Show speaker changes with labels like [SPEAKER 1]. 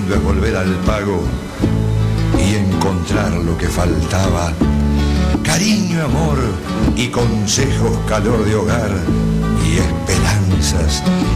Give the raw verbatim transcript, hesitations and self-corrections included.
[SPEAKER 1] lindo es volver al pago y encontrar lo que faltaba. Cariño, amor y consejos, calor de hogar y esperanzas